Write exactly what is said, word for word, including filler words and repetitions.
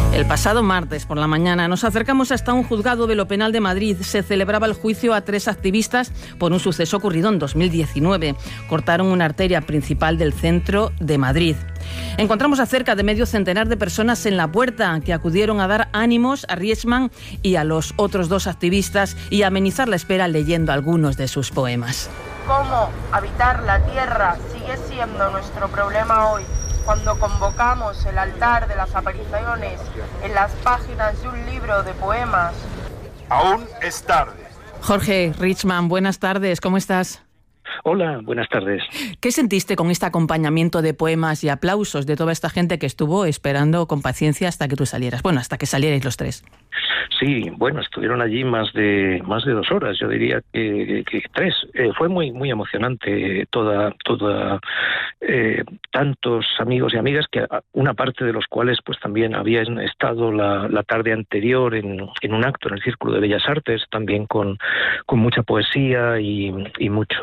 El pasado martes por la mañana nos acercamos hasta un juzgado de lo penal de Madrid. Se celebraba el juicio a tres activistas por un suceso ocurrido en dos mil diecinueve. Cortaron una arteria principal del centro de Madrid. Encontramos a cerca de medio centenar de personas en la puerta que acudieron a dar ánimos a Rietzmann y a los otros dos activistas y a amenizar la espera leyendo algunos de sus poemas. ¿Cómo habitar la tierra sigue siendo nuestro problema hoy? Cuando convocamos el altar de las apariciones en las páginas de un libro de poemas. Aún es tarde. Jorge Rietzmann, buenas tardes, ¿cómo estás? Hola, buenas tardes. ¿Qué sentiste con este acompañamiento de poemas y aplausos de toda esta gente que estuvo esperando con paciencia hasta que tú salieras? Bueno, hasta que salierais los tres. Sí, bueno, estuvieron allí más de más de dos horas, yo diría que, que tres. Eh, fue muy muy emocionante toda toda eh, tantos amigos y amigas, que una parte de los cuales pues también habían estado la, la tarde anterior en, en un acto en el Círculo de Bellas Artes, también con, con mucha poesía y, y mucho